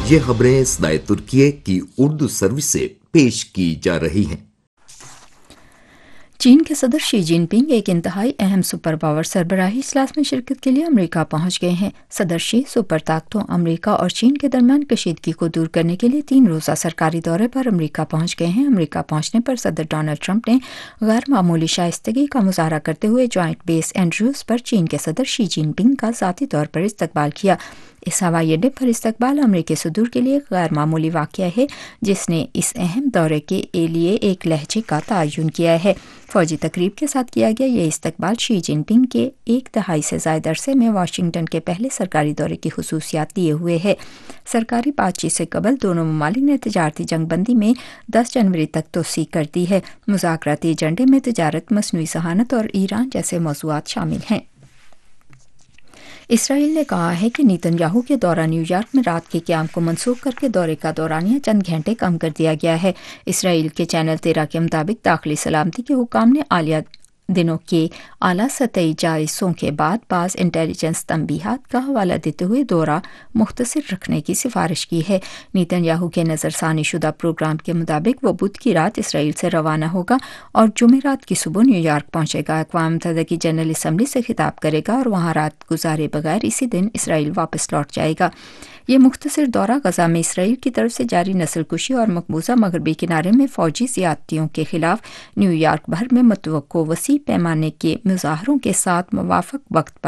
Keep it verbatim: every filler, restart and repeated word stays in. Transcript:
یہ خبریں صدائے ترکیہ کی اردو سروس سے پیش کی جا رہی ہیں۔ چین کے صدر شی جن پنگ ایک انتہائی اہم سپر پاور سربراہی اجلاس میں شرکت کے لیے امریکہ پہنچ گئے ہیں۔ صدر شی سپر طاقتوں امریکہ اور چین کے درمیان کشیدگی کو دور کرنے کے لیے تین روزہ سرکاری دورے پر امریکہ پہنچ گئے ہیں۔ امریکہ پہنچنے پر صدر ڈونلڈ ٹرمپ نے غیر معمولی شائستگی کا مظاہرہ کرتے ہوئے جوائنٹ بیس اینڈریوز پر چین کے صدر شی جن پنگ کا ذاتی طور پر استقبال کیا۔ اس ہوائی اڈے پر استقبال امریکی صدور کے لیے غیر معمولی واقعہ ہے، جس نے اس اہم دورے کے لیے ایک لہجے کا تعین کیا ہے۔ فوجی تقریب کے ساتھ کیا گیا یہ استقبال شی جن پنگ کے ایک دہائی سے زائد عرصے میں واشنگٹن کے پہلے سرکاری دورے کی خصوصیات لیے ہوئے ہے۔ سرکاری بات چیت سے قبل دونوں ممالک نے تجارتی جنگ بندی میں دس جنوری تک توسیع کر دی ہے۔ مذاکراتی ایجنڈے میں تجارت، مصنوعی ذہانت اور ایران جیسے موضوعات شامل ہیں۔ اسرائیل نے کہا ہے کہ نیتن یاہو کے دورہ نیویارک میں رات کے قیام کو منسوخ کر کے دورے کا دورانیہ چند گھنٹے کم کر دیا گیا ہے۔ اسرائیل کے چینل تیرہ کے مطابق داخلی سلامتی کے حکام نے حالیہ دنوں کے اعلیٰ سطحی جائزوں کے بعد بعض انٹیلیجنس تنبیہات کا حوالہ دیتے ہوئے دورہ مختصر رکھنے کی سفارش کی ہے۔ نیتن یاہو کے نظر ثانی شدہ پروگرام کے مطابق وہ بدھ کی رات اسرائیل سے روانہ ہوگا اور جمعرات کی صبح نیویارک پہنچے گا، اقوام متحدہ کی جنرل اسمبلی سے خطاب کرے گا اور وہاں رات گزارے بغیر اسی دن اسرائیل واپس لوٹ جائے گا۔ یہ مختصر دورہ غزہ میں اسرائیل کی طرف سے جاری نسل کشی اور مقبوضہ مغربی کنارے میں فوجی زیادتیوں کے خلاف نیویارک بھر میں متوقع وسیع پیمانے کے مظاہروں کے ساتھ موافق وقت پر